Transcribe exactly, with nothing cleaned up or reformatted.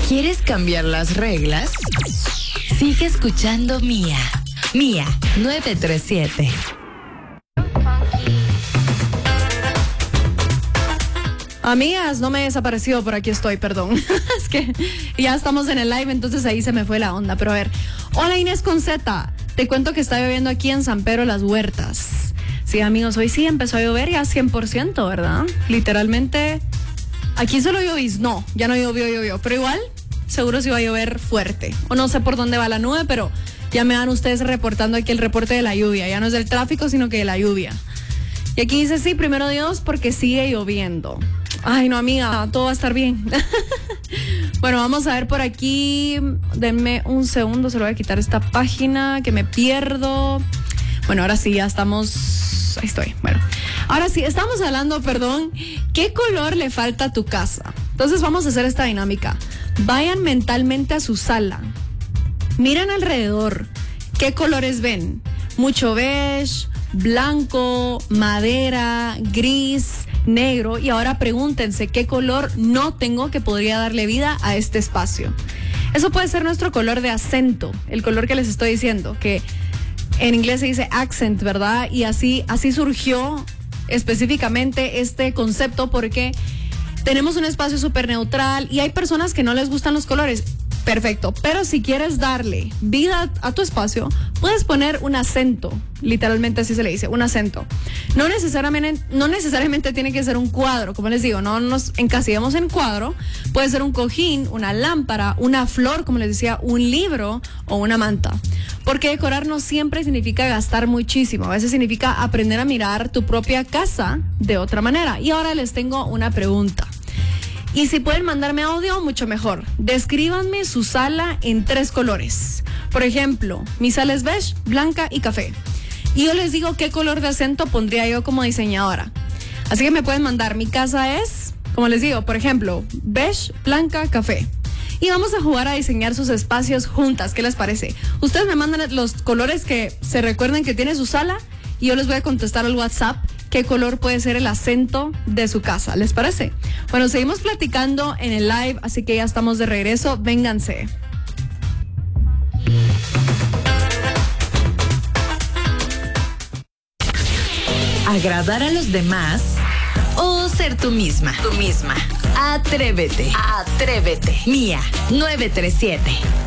¿Quieres cambiar las reglas? Sigue escuchando Mía. Mía nueve tres siete. Amigas, no me he desaparecido, por aquí estoy, perdón. Es que ya estamos en el live, entonces ahí se me fue la onda. Pero a ver, hola Inés con Z, te cuento que está lloviendo aquí en San Pedro Las Huertas. Sí, amigos, hoy sí empezó a llover ya cien por ciento, ¿verdad? Literalmente, aquí solo lloviznó, ya no llovió, llovió, pero igual, seguro sí va a llover fuerte. O no sé por dónde va la nube, pero ya me van ustedes reportando aquí el reporte de la lluvia. Ya no es del tráfico, sino que de la lluvia. Y aquí dice, sí, primero Dios, porque sigue lloviendo. Ay, no, amiga, todo va a estar bien. Bueno, vamos a ver por aquí. Denme un segundo, se lo voy a quitar esta página que me pierdo. Bueno, ahora sí, ya estamos... Ahí estoy. Bueno, ahora sí, estamos hablando, perdón, ¿qué color le falta a tu casa? Entonces vamos a hacer esta dinámica. Vayan mentalmente a su sala. Miren alrededor. ¿Qué colores ven? Mucho beige, blanco, madera, gris, negro. Y ahora pregúntense qué color no tengo que podría darle vida a este espacio. Eso puede ser nuestro color de acento, el color que les estoy diciendo, que en inglés se dice accent, ¿verdad? Y así, así surgió específicamente este concepto, porque tenemos un espacio súper neutral y hay personas que no les gustan los colores. Perfecto, pero si quieres darle vida a tu espacio, puedes poner un acento, literalmente así se le dice, un acento. No necesariamente, no necesariamente tiene que ser un cuadro, como les digo, no nos encasillamos en cuadro, puede ser un cojín, una lámpara, una flor, como les decía, un libro o una manta. Porque decorar no siempre significa gastar muchísimo, a veces significa aprender a mirar tu propia casa de otra manera. Y ahora les tengo una pregunta. Y si pueden mandarme audio, mucho mejor. Descríbanme su sala en tres colores. Por ejemplo, mi sala es beige, blanca y café. Y yo les digo qué color de acento pondría yo como diseñadora. Así que me pueden mandar. Mi casa es, como les digo, por ejemplo, beige, blanca, café. Y vamos a jugar a diseñar sus espacios juntas. ¿Qué les parece? Ustedes me mandan los colores que se recuerden que tiene su sala y yo les voy a contestar al WhatsApp qué color puede ser el acento de su casa. ¿Les parece? Bueno, seguimos platicando en el live, así que ya estamos de regreso. Vénganse. ¿Agradar a los demás o ser tú misma? Tú misma. Atrévete. Atrévete. Mía nueve tres siete.